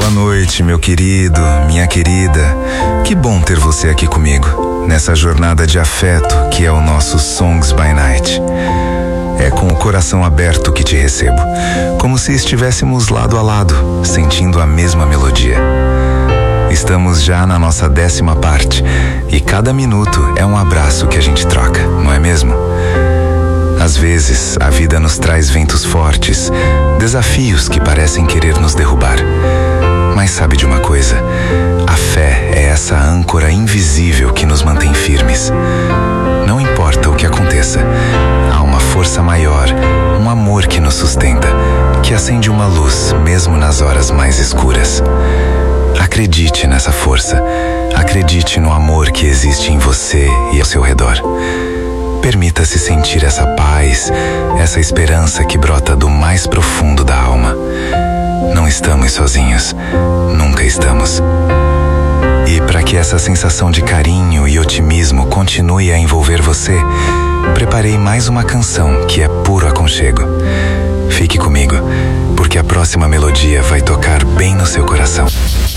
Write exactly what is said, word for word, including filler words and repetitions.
Boa noite, meu querido, minha querida. Que bom ter você aqui comigo, nessa jornada de afeto que é o nosso Songs by Night. É com o coração aberto que te recebo, como se estivéssemos lado a lado, sentindo a mesma melodia. Estamos já na nossa décima parte e cada minuto é um abraço que a gente troca, não é mesmo? Às vezes, a vida nos traz ventos fortes, desafios que parecem querer nos derrubar. Mas sabe de uma coisa? A fé é essa âncora invisível que nos mantém firmes. Não importa o que aconteça, há uma força maior, um amor que nos sustenta, que acende uma luz mesmo nas horas mais escuras. Acredite nessa força, acredite no amor que existe em você e ao seu redor. Permita-se sentir essa paz, essa esperança que brota do mais profundo da alma. Não estamos sozinhos, nunca estamos. E para que essa sensação de carinho e otimismo continue a envolver você, preparei mais uma canção que é puro aconchego. Fique comigo, porque a próxima melodia vai tocar bem no seu coração.